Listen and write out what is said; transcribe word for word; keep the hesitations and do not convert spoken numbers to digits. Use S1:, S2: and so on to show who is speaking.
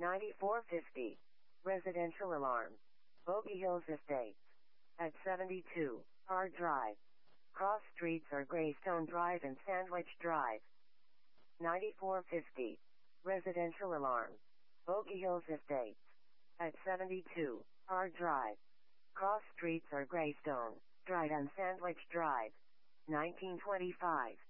S1: ninety-four fifty. Residential alarm. Bogey Hills Estates. At seventy-two. R Drive. Cross streets are Greystone Drive and Sandwich Drive. ninety-four fifty. Residential alarm. Bogey Hills Estates. At seventy-two. R Drive. Cross streets are Greystone Drive and Sandwich Drive. nineteen twenty-five.